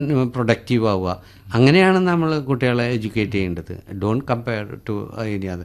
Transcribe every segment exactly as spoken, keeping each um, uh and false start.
Productive ആവുക. അങ്ങനെയാണ് നമ്മൾ കുട്ടികളെ എഡ്യൂക്കേറ്റ് ചെയ്യേണ്ടത്. Don't compare to any other.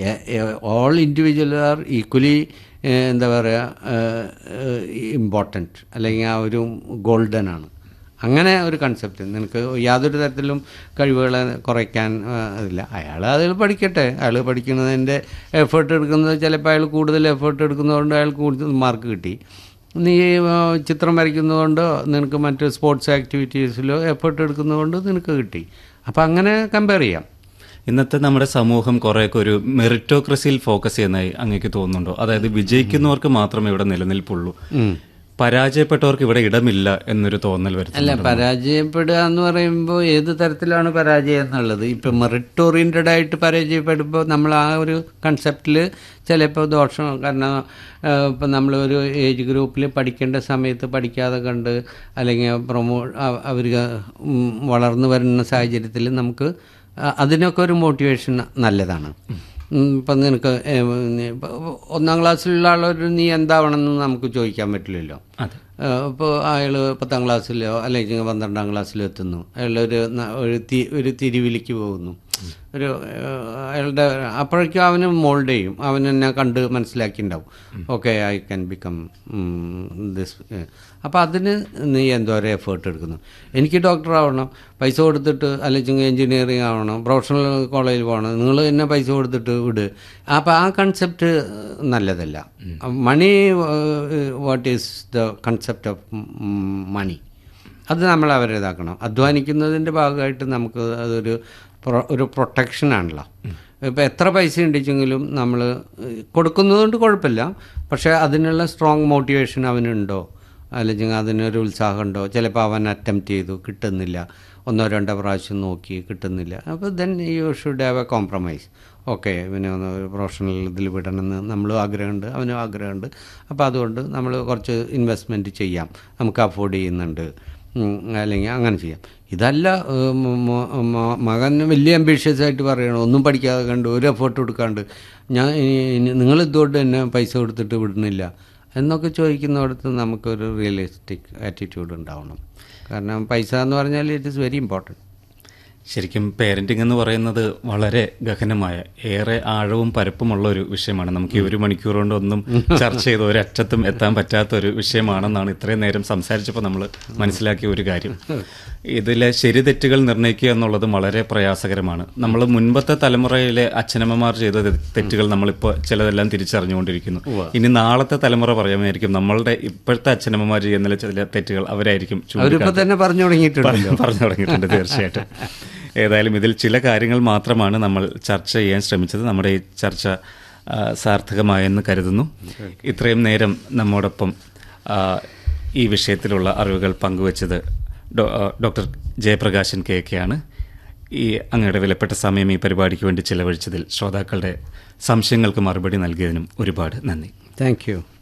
All individual are equally എന്താ പറയുക ഇമ്പോർട്ടൻറ്റ്, അല്ലെങ്കിൽ ആ ഒരു ഗോൾഡൻ ആണ്. അങ്ങനെ ഒരു കൺസെപ്റ്റ്. നിനക്ക് യാതൊരു തരത്തിലും കഴിവുകളെ കുറയ്ക്കാൻ അതില്ല. അയാൾ അതിൽ പഠിക്കട്ടെ. അയാൾ പഠിക്കുന്നതിൻ്റെ എഫേർട്ട് എടുക്കുന്നത്, ചിലപ്പോൾ അയാൾ കൂടുതൽ എഫേർട്ട് എടുക്കുന്നതുകൊണ്ട് അയാൾ കൂടുതൽ മാർക്ക് കിട്ടി. നീ ചിത്രം വരയ്ക്കുന്നതുകൊണ്ടോ നിനക്ക് മറ്റ് സ്പോർട്സ് ആക്ടിവിറ്റീസിലോ എഫേർട്ട് എടുക്കുന്നതുകൊണ്ട് നിനക്ക് കിട്ടി. അപ്പോൾ അങ്ങനെ കമ്പയർ ചെയ്യാം. ഇന്നത്തെ നമ്മുടെ സമൂഹം കുറേയൊക്കെ ഒരു മെറിറ്റോക്രസിയിൽ ഫോക്കസ് ചെയ്യുന്നതായി അങ്ങേക്ക് തോന്നുന്നുണ്ടോ? അതായത് വിജയിക്കുന്നവർക്ക് മാത്രമേ ഇവിടെ നിലനിൽപ്പുള്ളൂ, പരാജയപ്പെട്ടവർക്ക് ഇവിടെ ഇടമില്ല എന്നൊരു തോന്നൽ വരുന്നു. അല്ല, പരാജയപ്പെടുക എന്ന് പറയുമ്പോൾ ഏത് തരത്തിലാണ് പരാജയം എന്നുള്ളത്. ഇപ്പം മെറിറ്റ് ഓറിയൻറ്റഡ് ആയിട്ട് പരാജയപ്പെടുമ്പോൾ നമ്മൾ ആ ഒരു കൺസെപ്റ്റിൽ ചിലപ്പോൾ ദോഷം. കാരണം ഇപ്പം നമ്മൾ ഒരു ഏജ് ഗ്രൂപ്പിൽ പഠിക്കേണ്ട സമയത്ത് പഠിക്കാതെ കണ്ട്, അല്ലെങ്കിൽ പ്രൊമോ അവർ വളർന്നു വരുന്ന സാഹചര്യത്തിൽ നമുക്ക് അതിനൊക്കെ ഒരു മോട്ടിവേഷൻ നല്ലതാണ്. ഇപ്പം നിനക്ക് ഒന്നാം ക്ലാസ്സിലുള്ള ആളൊരു നീ എന്താവണമെന്ന് നമുക്ക് ചോദിക്കാൻ പറ്റില്ലല്ലോ. ഇപ്പോൾ അയാൾ പത്താം ക്ലാസ്സിലോ അല്ലെങ്കിൽ പന്ത്രണ്ടാം ക്ലാസ്സിലോ എത്തുന്നു, അയാളൊരു ഒരു തി ഒരു തിരിവിലേക്ക് പോകുന്നു, ഒരു അയാളുടെ അപ്പോഴേക്കും അവന് മോൾഡ് ചെയ്യും. അവൻ എന്നെ കണ്ട് മനസ്സിലാക്കിയിട്ടുണ്ടാവും, okay I can become this. അപ്പോൾ അതിന് നീ എന്തോരം എഫേർട്ട് എടുക്കുന്നു. എനിക്ക് ഡോക്ടർ ആവണം, പൈസ കൊടുത്തിട്ട്, അല്ലെങ്കിൽ എൻജിനീയറിങ് ആവണം, പ്രൊഫഷണൽ കോളേജിൽ പോകണം, നിങ്ങൾ എന്നെ പൈസ കൊടുത്തിട്ട് വിട്. അപ്പോൾ ആ കൺസെപ്റ്റ് നല്ലതല്ല. മണി, what is the concept of money, അത് നമ്മൾ അവരേതാക്കണം. അധ്വാനിക്കുന്നതിൻ്റെ ഭാഗമായിട്ട് നമുക്ക് അതൊരു ഒരു പ്രൊട്ടക്ഷനാണല്ലോ. ഇപ്പോൾ എത്ര പൈസ ഉണ്ടെങ്കിലും നമ്മൾ കൊടുക്കുന്നതുകൊണ്ട് കുഴപ്പമില്ല, പക്ഷേ അതിനുള്ള സ്ട്രോങ് മോട്ടിവേഷൻ അവനുണ്ടോ, അല്ലെങ്കിൽ അതിനൊരു ഉത്സാഹമുണ്ടോ. ചിലപ്പോൾ അവൻ അറ്റംപ്റ്റ് ചെയ്തു, കിട്ടുന്നില്ല, ഒന്നോ രണ്ടോ പ്രാവശ്യം നോക്കി കിട്ടുന്നില്ല. അപ്പോൾ then you should have A compromise. Okay, ഇവനെ ഒന്ന് ഒരു പ്രൊഫഷണൽ ഇതിൽ വിടണമെന്ന് നമ്മളും ആഗ്രഹമുണ്ട്, അവനും ആഗ്രഹമുണ്ട്. അപ്പോൾ അതുകൊണ്ട് നമ്മൾ കുറച്ച് ഇൻവെസ്റ്റ്മെൻറ്റ് ചെയ്യാം, നമുക്ക് അഫോർഡ് ചെയ്യുന്നുണ്ട്, അല്ലെങ്കിൽ അങ്ങനെ ചെയ്യാം. ഇതല്ല മകൻ വലിയ അംബീഷ്യസ് ആയിട്ട് പറയണം, ഒന്നും പഠിക്കാതെ കണ്ട് ഒരു എഫേർട്ട് കൊടുക്കാണ്ട് ഞാൻ നിങ്ങൾ ഇതുകൊണ്ട് എന്നെ പൈസ കൊടുത്തിട്ട് വിടുന്നില്ല എന്നൊക്കെ ചോദിക്കുന്നിടത്ത് നമുക്കൊരു റിയലിസ്റ്റിക് ആറ്റിറ്റ്യൂഡ് ഉണ്ടാവണം. കാരണം പൈസ എന്ന് പറഞ്ഞാൽ ഇറ്റ് ഈസ് വെരി ഇമ്പോർട്ടൻറ്റ്. ശരിക്കും പേരൻറ്റിംഗ് എന്ന് പറയുന്നത് വളരെ ഗഹനമായ, ഏറെ ആഴവും പരപ്പുമുള്ള ഒരു വിഷയമാണ്. നമുക്ക് ഈ ഒരു മണിക്കൂർ കൊണ്ട് ഒന്നും ചർച്ച ചെയ്ത് ഒരറ്റത്തും എത്താൻ പറ്റാത്ത ഒരു വിഷയമാണെന്നാണ് ഇത്രയും നേരം സംസാരിച്ചപ്പോൾ നമ്മൾ മനസ്സിലാക്കിയ ഒരു കാര്യം. ഇതിലെ ശരി തെറ്റുകൾ നിർണ്ണയിക്കുക എന്നുള്ളത് വളരെ പ്രയാസകരമാണ്. നമ്മൾ മുൻപത്തെ തലമുറയിലെ അച്ഛനമ്മമാർ ചെയ്ത തെറ്റുകൾ നമ്മളിപ്പോൾ ചിലതെല്ലാം തിരിച്ചറിഞ്ഞുകൊണ്ടിരിക്കുന്നു. ഇനി നാളത്തെ തലമുറ പറയുമായിരിക്കും നമ്മളുടെ ഇപ്പോഴത്തെ അച്ഛനമ്മമാർ ചെയ്യുന്ന ചില തെറ്റുകൾ അവരായിരിക്കും തന്നെ പറഞ്ഞു തുടങ്ങിയിട്ടുണ്ട് പറഞ്ഞു തുടങ്ങിയിട്ടുണ്ട് തീർച്ചയായിട്ടും. ഏതായാലും ഇതിൽ ചില കാര്യങ്ങൾ മാത്രമാണ് നമ്മൾ ചർച്ച ചെയ്യാൻ ശ്രമിച്ചത്. നമ്മുടെ ഈ ചർച്ച സാർത്ഥകമായെന്ന് കരുതുന്നു. ഇത്രയും നേരം നമ്മോടൊപ്പം ഈ വിഷയത്തിലുള്ള അറിവുകൾ പങ്കുവച്ചത് ഡോക്ടർ ജയപ്രകാശൻ കെ കെയാണ്. ഈ അങ്ങയുടെ വിലപ്പെട്ട സമയം ഈ പരിപാടിക്ക് വേണ്ടി ചിലവഴിച്ചതിൽ ശ്രോതാക്കളുടെ സംശയങ്ങൾക്ക് മറുപടി നൽകിയതിനും ഒരുപാട് നന്ദി. Thank you.